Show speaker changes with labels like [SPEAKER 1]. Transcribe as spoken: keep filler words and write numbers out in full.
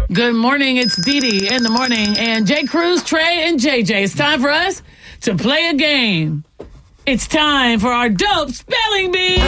[SPEAKER 1] Good morning. It's Dee Dee in the morning. And J. Cruz, Trey, and J J. It's time for us to play a game. It's time for our dope spelling bee.